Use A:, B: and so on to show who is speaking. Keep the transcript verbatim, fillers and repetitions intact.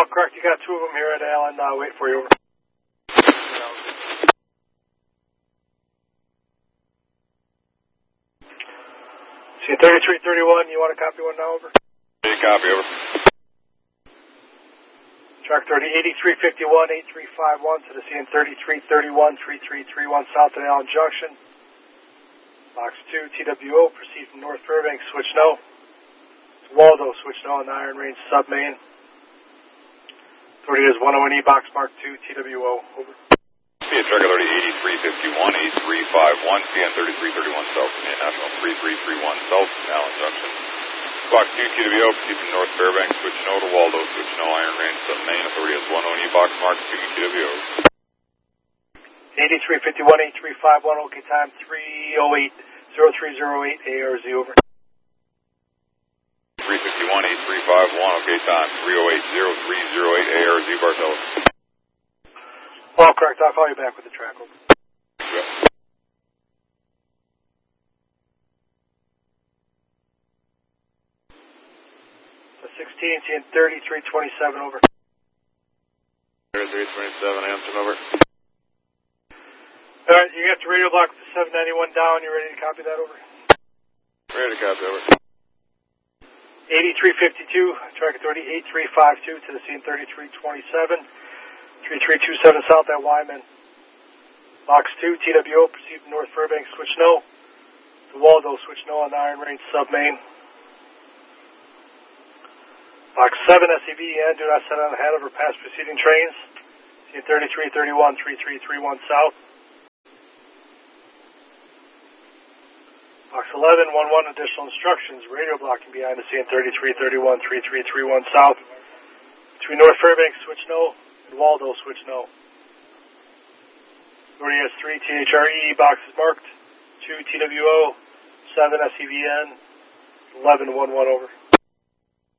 A: correct. You got two of them here at Allen. Uh, wait for you. Over. See thirty-three thirty-one. You want to copy one now? Over.
B: Yeah, copy. Over.
A: Track thirty, eighty-three fifty-one, eighty-three fifty-one to the C N thirty-three thirty-one, thirty-three thirty-one south at Allen Junction. Box two, T W O, proceed from North Fairbanks, switch no. It's Waldo, switch no on the Iron Range sub-main. Authority is one oh one E, box mark two, T W O, over.
B: C N Track Authority eighty-three fifty-one, eighty-three fifty-one, C N thirty-three thirty-one south, National thirty-three thirty-one south, Allen Junction. Box two, T W O, proceed from North Fairbanks, switch no to Waldo, switch no Iron Range sub-main. Authority is one oh one E, box mark two, T W O.
A: eighty-three fifty-one, eighty-three fifty-one, okay, time three oh eight, oh three oh eight, A R Z, over.
B: three fifty-one, eighty-three fifty-one, okay, time three oh eight, oh three oh eight, A R Z, Bartella.
A: All correct, I'll call you back with the track, over.
B: Yep.
A: The sixteen, C N thirty-three twenty-seven, over.
B: thirty-three twenty-seven, Hampton, over.
A: All right, you got the radio block with the seven ninety-one down. You ready to copy that, over?
B: Ready to copy, over.
A: eighty-three fifty-two, track authority eighty-three fifty-two to the C N thirty-three twenty-seven, thirty-three twenty-seven south at Wyman. Box two, T W O, proceed from North Fairbanks, switch no. To Waldo, switch no on the Iron Range sub-main. Box seven, S E V N, do not set on ahead of or pass preceding trains. C N thirty-three thirty-one, thirty-three thirty-one south. Box eleven, one one, additional instructions. Radio blocking behind the C N thirty-three thirty-one, thirty-three thirty-one south. Between North Fairbanks, switch no, and Waldo, switch no. Authority has three T H R E, boxes marked. two T W O, seven S E V N, eleven one one, over.